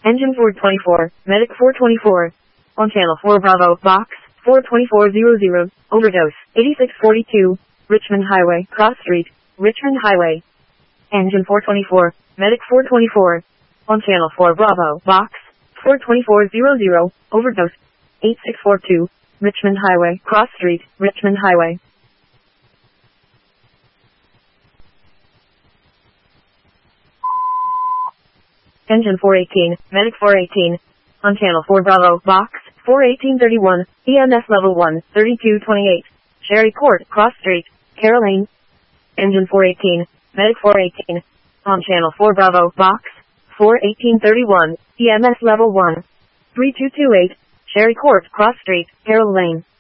Engine 424, Medic 424. On channel 4 Bravo, box 42400, overdose 8642, Richmond Highway, Cross Street, Richmond Highway. Engine 424, Medic 424. On channel 4 Bravo, box 42400, overdose 8642, Richmond Highway, Cross Street, Richmond Highway. Engine 418, Medic 418. On channel 4 Bravo, box 41831, EMS level 1, 3228, Sherry Court, Cross Street, Caroline. Engine 418, Medic 418. On channel 4 Bravo, box 41831, EMS level 1, 3228, Sherry Court, Cross Street, Carroll Lane.